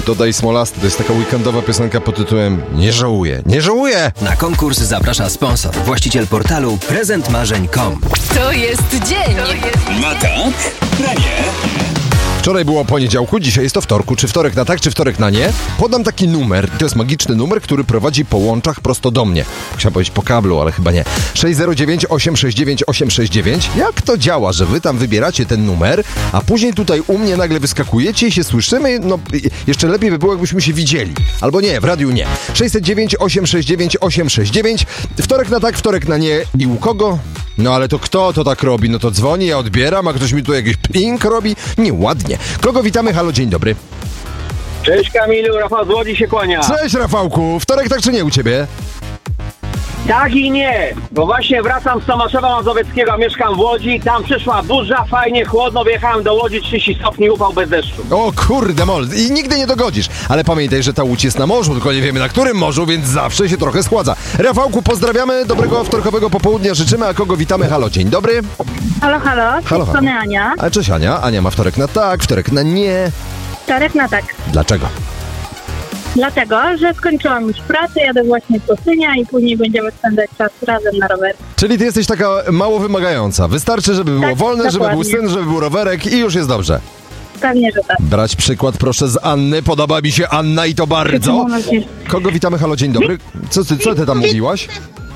Dodaj Smolasty. To jest taka weekendowa piosenka pod tytułem Nie żałuję, nie żałuję! Na konkurs zaprasza sponsor, właściciel portalu prezentmarzeń.com. To jest dzień. Na tak, na nie. Wczoraj było o poniedziałku, dzisiaj jest to wtorku. Czy wtorek na tak, czy wtorek na nie? Podam taki numer. To jest magiczny numer, który prowadzi po łączach prosto do mnie. Chciałem powiedzieć po kablu, ale chyba nie. 609 869 869. Jak to działa, że wy tam wybieracie ten numer, a później tutaj u mnie nagle wyskakujecie i się słyszymy? No, jeszcze lepiej by było, jakbyśmy się widzieli. Albo nie, w radiu nie. 609 869 869. Wtorek na tak, wtorek na nie. I u kogo? No ale to kto to tak robi? No to dzwoni, ja odbieram, a ktoś mi tu jakiś ping robi? Nieładnie. Kogo witamy? Halo, dzień dobry. Cześć Kamilu, Rafał z Łodzi się kłania. Cześć Rafałku, wtorek tak czy nie u ciebie? Tak i nie, bo właśnie wracam z Tomaszowa Mazowieckiego, mieszkam w Łodzi, tam przyszła burza, fajnie, chłodno, wjechałem do Łodzi, 30 stopni, upał bez deszczu. O kurde mol, i nigdy nie dogodzisz. Ale pamiętaj, że ta Łódź jest na morzu, tylko nie wiemy na którym morzu, więc zawsze się trochę schładza. Rafałku, pozdrawiamy, dobrego wtorkowego popołudnia życzymy, a kogo witamy? Halo, dzień dobry. Halo, halo, z tej Halo, strony Ania. A cześć Ania, Ania ma wtorek na tak, wtorek na nie. Wtorek na tak. Dlaczego? Dlatego, że skończyłam już pracę, jadę właśnie z Tosynia i później będziemy spędzać czas razem na rowerze. Czyli ty jesteś taka mało wymagająca. Wystarczy, żeby było Tak, wolne, żeby był dokładnie. syn, żeby był rowerek i już jest dobrze. Pewnie, że tak. Brać przykład proszę z Anny, podoba mi się Anna i to bardzo. Kogo witamy? Halo, dzień dobry. Co ty tam mówiłaś?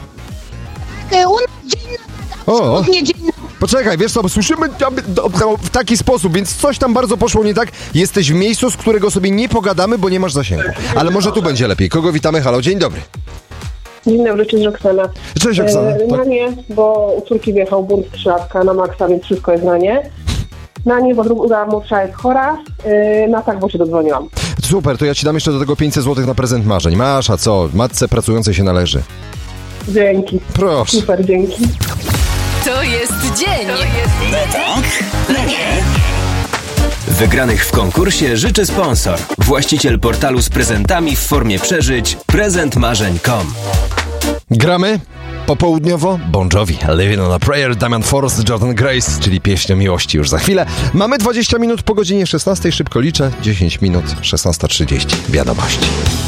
O, poczekaj, wiesz co, bo słyszymy w taki sposób, więc coś tam bardzo poszło nie tak. Jesteś w miejscu, z którego sobie nie pogadamy, bo nie masz zasięgu. Ale może tu będzie lepiej. Kogo witamy? Halo, dzień dobry. Dzień dobry, cześć Roxana. Cześć Oksana. Na nie, bo u córki wjechał bunt trzylatka na maksa, więc wszystko jest na nie. Na nie, bo druga młodsza jest chora. Na tak, bo się dodzwoniłam. Super, to ja ci dam jeszcze do tego 500 zł na prezent marzeń. Masz, a co? Matce pracującej się należy. Dzięki. Proszę. Super, dzięki. To jest dzień. Na tak, na nie. Wygranych w konkursie życzy sponsor, właściciel portalu z prezentami w formie przeżyć prezentmarzeń.com. Gramy popołudniowo Bon Jovi, Living on a Prayer, Damian Forrest, Jordan Grace, czyli pieśń o miłości już za chwilę. Mamy 20 minut po godzinie 16, szybko liczę, 10 minut, 16:30, wiadomości.